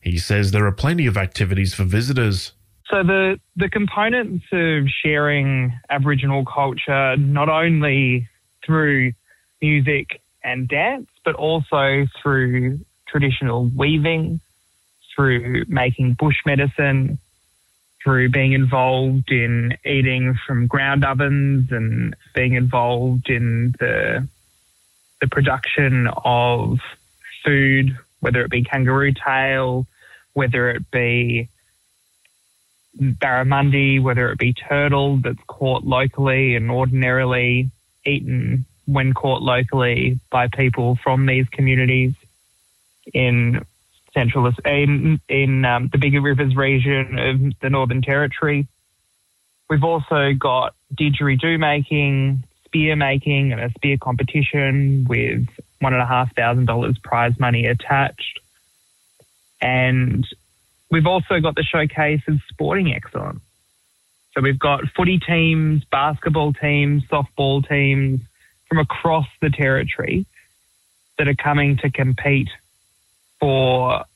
He says there are plenty of activities for visitors. So the components of sharing Aboriginal culture, not only through music and dance, but also through traditional weaving, through making bush medicine, through being involved in eating from ground ovens and being involved in the production of food, whether it be kangaroo tail, whether it be barramundi, whether it be turtle that's caught locally and ordinarily eaten when caught locally by people from these communities in the Bigger Rivers region of the Northern Territory. We've also got didgeridoo making, spear making, and a spear competition with $1,500 prize money attached. And we've also got the showcase of sporting excellence. So we've got footy teams, basketball teams, softball teams from across the territory that are coming to compete for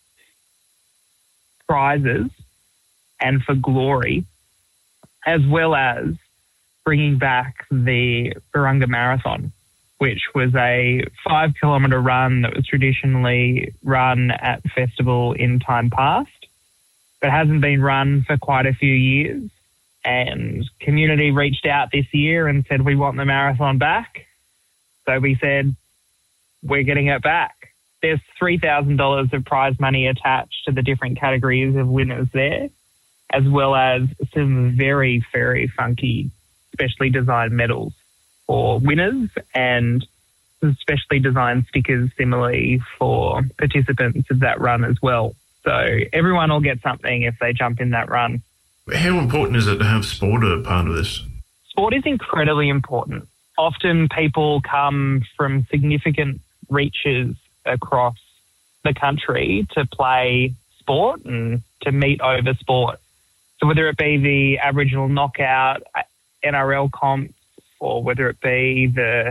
prizes and for glory, as well as bringing back the Burunga Marathon, which was a 5-kilometre run that was traditionally run at the festival in time past, but hasn't been run for quite a few years. And community reached out this year and said, we want the marathon back. So we said, we're getting it back. There's $3,000 of prize money attached to the different categories of winners there, as well as some very, very funky specially designed medals for winners and some specially designed stickers similarly for participants of that run as well. So everyone will get something if they jump in that run. How important is it to have sport a part of this? Sport is incredibly important. Often people come from significant reaches across the country to play sport and to meet over sport. So whether it be the Aboriginal knockout, NRL comps, or whether it be the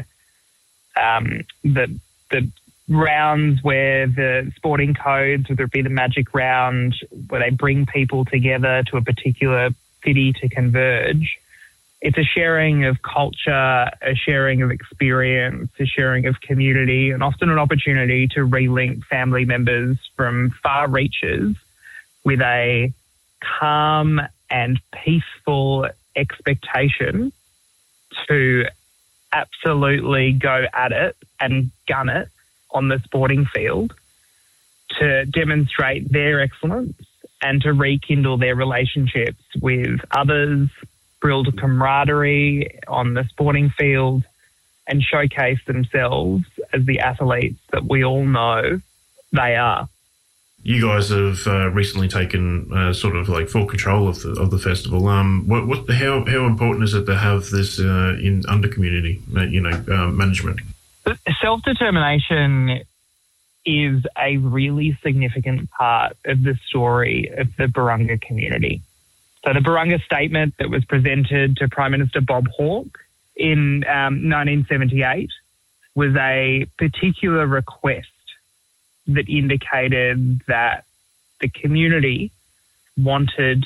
rounds where the sporting codes, whether it be the magic round, where they bring people together to a particular city to converge, it's a sharing of culture, a sharing of experience, a sharing of community, and often an opportunity to relink family members from far reaches with a calm and peaceful expectation to absolutely go at it and gun it on the sporting field to demonstrate their excellence and to rekindle their relationships with others, build camaraderie on the sporting field and showcase themselves as the athletes that we all know they are. You guys have recently taken sort of like full control of the festival. How important is it to have this under community, management? Self-determination is a really significant part of the story of the Burunga community. So the Burunga statement that was presented to Prime Minister Bob Hawke in 1978 was a particular request that indicated that the community wanted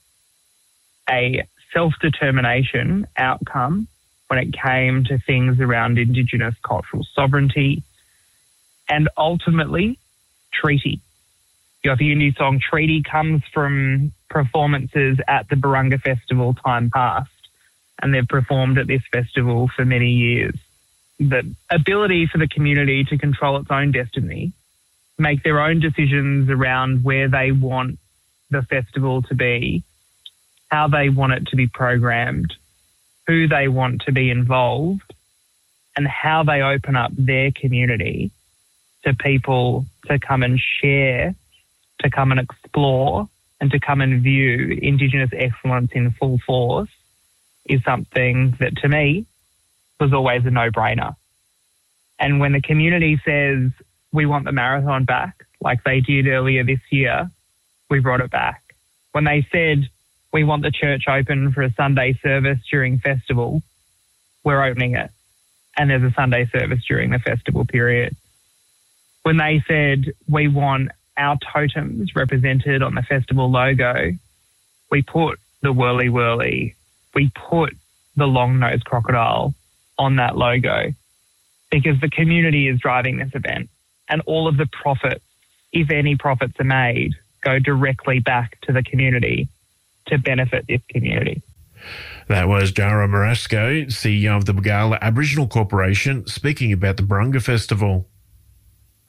a self-determination outcome when it came to things around Indigenous cultural sovereignty and ultimately treaty. The Yindi song Treaty comes from performances at the Burunga Festival time past, and they've performed at this festival for many years. The ability for the community to control its own destiny, make their own decisions around where they want the festival to be, how they want it to be programmed, who they want to be involved, and how they open up their community to people to come and share, to come and explore, and to come and view Indigenous excellence in full force is something that, to me, was always a no-brainer. And when the community says, we want the marathon back, like they did earlier this year, we brought it back. When they said, we want the church open for a Sunday service during festival, we're opening it. And there's a Sunday service during the festival period. When they said, we want our totems represented on the festival logo, we put the whirly whirly, we put the long-nosed crocodile on that logo because the community is driving this event, and all of the profits, if any profits are made, go directly back to the community to benefit this community. That was Jara Marasco, CEO of the Bargalla Aboriginal Corporation, speaking about the Barunga Festival.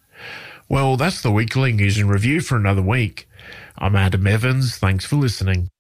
Well, that's the weekly news and review for another week. I'm Adam Evans. Thanks for listening.